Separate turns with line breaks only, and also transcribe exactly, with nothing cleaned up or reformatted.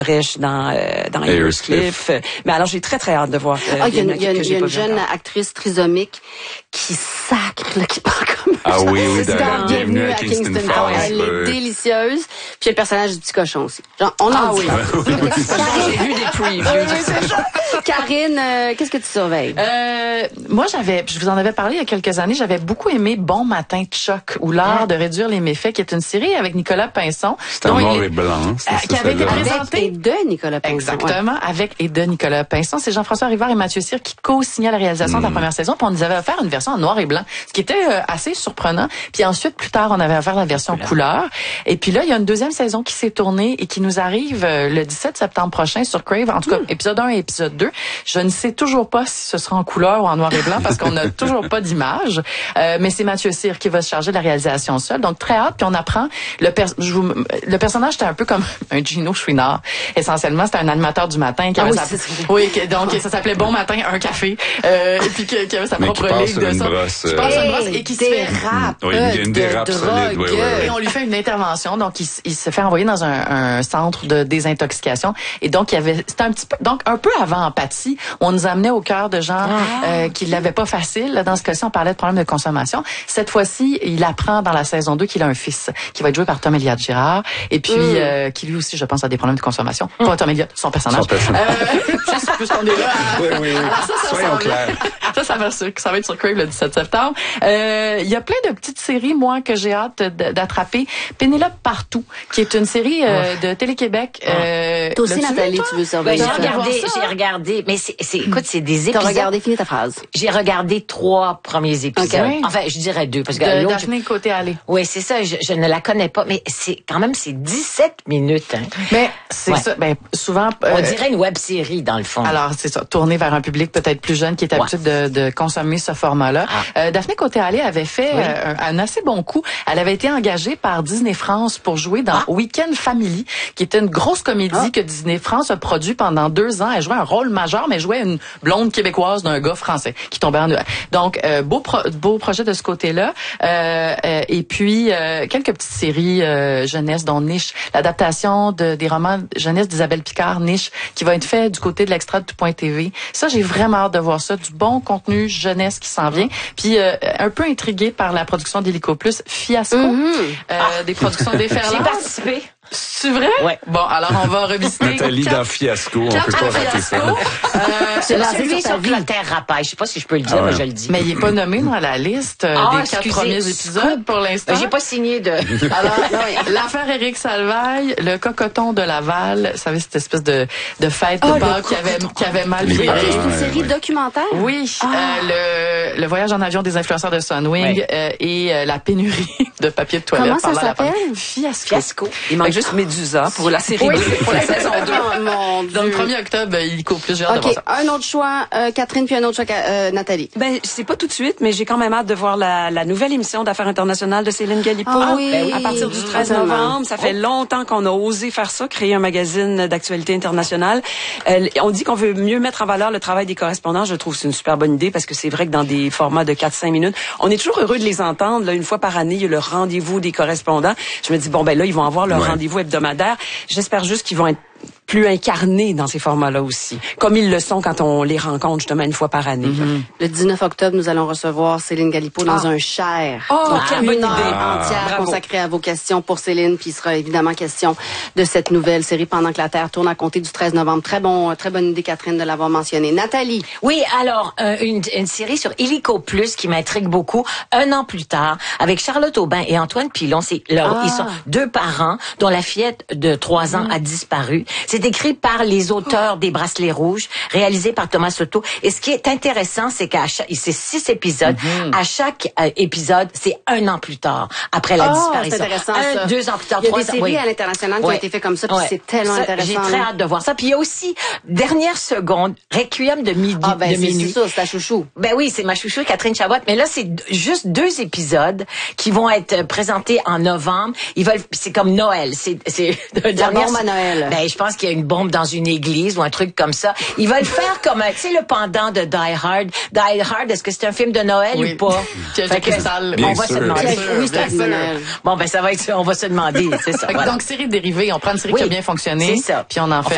riche dans euh, dans Aircliff. Mais alors j'ai très très hâte de voir. Euh,
ah, il y a une, y a une,
y
y a une jeune encore. actrice trisomique qui sacre, là, qui parle comme
ah oui oui
dans Bienvenue à Kingston, Kingston Falls. Elle est délicieuse. Puis le personnage du petit cochon aussi. Genre, on en
ah,
dit
oui. J'ai vu des previews. Oui,
c'est ça. Karine, euh, qu'est-ce que tu surveilles?
Euh, moi, j'avais, je vous en avais parlé il y a quelques années, j'avais beaucoup aimé Bon matin Chuck ou l'art de réduire les méfaits, qui est une série avec Nicolas Pinson.
C'est en noir et blanc.
Euh, qui avait été présenté.
Avec et de Nicolas Pinson.
Exactement, ouais. Avec et de Nicolas Pinson. C'est Jean-François Rivard et Mathieu Cyr qui co-signaient la réalisation mm. de la première saison, puis on nous avait offert une version en noir et blanc, ce qui était euh, assez surprenant. Puis ensuite, plus tard, on avait offert la version couleur. couleur. Et puis là, il y a une deuxième saison qui s'est tournée et qui nous arrive euh, le dix-sept septembre prochain sur Crave. En tout cas, mm. épisode un et épisode deux. Je ne sais toujours pas si ce sera en couleur ou en noir et blanc parce qu'on n'a toujours pas d'image. Euh, mais c'est Mathieu Cyr qui va se charger de la réalisation seul. Donc, très hâte. Puis on apprend, le, per- je vous, le personnage était un peu comme un Gino Chouinard. Essentiellement, c'était un animateur du matin qui
ah
avait
oui,
sa...
c'est
oui, que, donc ça s'appelait Bon matin, un café. Euh, et puis qui, qui avait sa
mais
propre
qui
ligue de ça.
Brosse,
qui passe
euh...
une brosse et qui se fait
rap.
Oui, il y a une dérape
de
solide. Oui, oui, oui.
Et on lui fait une intervention. Donc, il, il se fait envoyer dans un, un centre de désintoxication. Et donc, il y avait, c'était un petit peu, donc un peu avant Empathie, on nous amenait au cœur de gens ah. euh, qui l'avaient pas facile. Dans ce cas-ci, on parlait de problèmes de consommation. Cette fois-ci, il apprend dans la saison deux qu'il a un fils qui va être joué par Tom Elliott Girard et puis mm. euh, qui lui aussi, je pense, a des problèmes de consommation. Mm. Pas Tom Elliott, son personnage.
Son personnage.
Euh, puisqu'on est là.
Oui, oui, oui.
Alors ça, ça,
soyons clairs.
Ça, ça va, ça va être sur Crave le dix-sept septembre. Euh, il y a plein de petites séries, moi, que j'ai hâte d'attraper. Pénélope Partout, qui est une série euh, de Télé-Québec. Euh,
Toi aussi, Nathalie, tu veux surveiller?
Ben, j'ai regardé, j'ai regardé, mais c'est, c'est, écoute, c'est des épisodes.
T'as regardé, finis ta phrase.
J'ai regardé trois premiers épisodes.
Okay.
Enfin, je dirais deux, parce que
de
l'autre.
Daphné Côté-Allée.
Oui, c'est ça, je, je ne la connais pas, mais c'est, quand même, c'est dix-sept minutes, hein.
Mais, c'est ouais. ça, ben, souvent.
Euh, On dirait une web-série, dans le fond.
Alors, c'est ça, tourné vers un public peut-être plus jeune qui est habitué ouais. de, de consommer ce format-là. Ah. Euh, Daphné Côté-Allée avait fait oui. euh, un, un assez bon coup. Elle avait été engagée par Disney France pour jouer dans ah. Weekend Family, qui était une grosse comédie ah. que Disney France a produit pendant deux ans. Elle jouait un rôle majeur, mais elle jouait une blonde québécoise d'un gars français qui tombait en... Donc, euh, beau, pro, beau projet de ce côté-là. Euh, euh, et puis, euh, quelques petites séries euh, jeunesse, dont Niche, l'adaptation de, des romans jeunesse d'Isabelle Picard, Niche, qui va être fait du côté de l'extra de tout.tv. Ça, j'ai vraiment hâte de voir ça. Du bon contenu jeunesse qui s'en vient. Puis, euh, un peu intriguée par la production d'Hélico Plus, Fiasco, mm-hmm. euh, ah. des productions déferlantes.
J'ai participé.
C'est vrai?
Ouais.
Bon, alors on va revisiter.
Nathalie
quatre...
dans Fiasco, on peut pas rater ça.
Euh,
c'est celui sur Clotaire Rapaille. Je sais pas si je peux le dire, ah ouais. mais je le dis.
Mais il est pas nommé dans la liste euh,
ah,
des quatre premiers épisodes pour l'instant.
J'ai pas signé de...
Alors, l'affaire Éric Salvaille, le cocoton de Laval, vous savez, cette espèce de, de fête
oh,
de Pâques qui avait, qui avait mal viré.
C'est une série documentaire?
Oui. Ah. Euh, le, le voyage en avion des influenceurs de Sunwing oui. euh, et euh, la pénurie de papier de toilette.
Comment ça s'appelle?
Fiasco.
Fiasco.
Il manque juste Médusa pour la série
oui,
deux, pour la saison deux.
Oh, mon Dieu.
Donc, le premier octobre, il court plus. J'ai hâte
okay.
de voir ça.
Un autre choix, euh, Catherine, puis un autre choix, euh, Nathalie.
Ben, c'est pas tout de suite, mais j'ai quand même hâte de voir la, la nouvelle émission d'Affaires internationales de Céline Galipo.
Ah, oui.
Ben, à partir du treize novembre. Ça fait longtemps qu'on a osé faire ça, créer un magazine d'actualité internationale. Euh, on dit qu'on veut mieux mettre en valeur le travail des correspondants. Je trouve que c'est une super bonne idée parce que c'est vrai que dans des formats de quatre cinq minutes, on est toujours heureux de les entendre. Là, une fois par année, il y a le rendez-vous des correspondants. Je me dis, bon, ben là, ils vont avoir leur ouais. rendez-vous hebdomadaire. J'espère juste qu'ils vont être plus incarnés dans ces formats-là aussi, comme ils le sont quand on les rencontre justement une fois par année. Mm-hmm.
Le dix-neuf octobre, nous allons recevoir Céline Galipo dans ah. un Cher.
Oh,
Donc,
quelle
une
bonne
heure
idée.
entière
ah,
consacrée à vos questions pour Céline, puis il sera évidemment question de cette nouvelle série Pendant que la Terre tourne à compter du treize novembre. Très bon, très bonne idée, Catherine, de l'avoir mentionné. Nathalie.
Oui, alors, euh, une, une série sur Illico Plus qui m'intrigue beaucoup, un an plus tard, avec Charlotte Aubin et Antoine Pilon. C'est leur, ah. Ils sont deux parents dont la fillette de trois ans mm. a disparu. C'est écrit par les auteurs des Bracelets Rouges, réalisé par Thomas Soto. Et ce qui est intéressant, c'est qu'à chaque, c'est six épisodes. Mm-hmm. À chaque euh, épisode, c'est un an plus tard, après la
oh,
disparition.
C'est intéressant,
un,
ça.
deux ans plus tard,
il y a
trois
des séries
oui.
à l'international qui
ouais.
ont été faites comme ça, puis
ouais.
c'est tellement
ça,
intéressant.
J'ai très hâte de voir ça. Puis il y a aussi, dernière seconde, Requiem de midi,
ah, ben,
de
c'est,
minuit.
C'est ça, c'est ta chouchou.
Ben oui, c'est ma chouchou, Catherine Chabot. Mais là, c'est juste deux épisodes qui vont être présentés en novembre. Ils veulent, c'est comme Noël. C'est, c'est
la dernière... bombe à Noël.
Ben, je pense qu'il y a une bombe dans une église ou un truc comme ça. Ils veulent faire comme, tu sais, le pendant de Die Hard. Die Hard, est-ce que c'est un film de Noël
oui.
ou pas?
Fait que,
on va sûr. se demander.
Bien sûr,
oui, c'est un film de Noël.
Bon, ben, ça va être, on va se demander, c'est ça.
Voilà. Donc, série dérivée, on prend une série oui. qui a bien fonctionné.
C'est ça.
Puis on en fait,